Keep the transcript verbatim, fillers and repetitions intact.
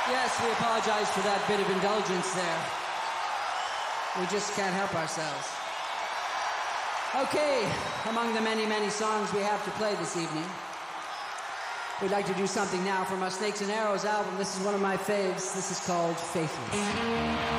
Yes, we apologize for that bit of indulgence there. We just can't help ourselves. Okay, among the many, many songs we have to play this evening, we'd like to do something now from our Snakes and Arrows album. This is one of my faves. This is called Faithless.